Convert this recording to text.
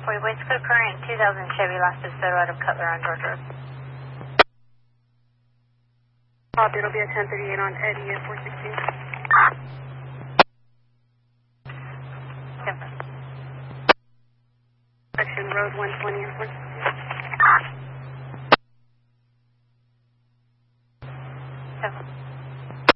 for you. West Coast Current 2000 Chevy lost its photo out of Cutler on George Road. Copy, it'll be at 1038 on Eddie at 416. Confirm. Section Road 120 and 416. Confirm.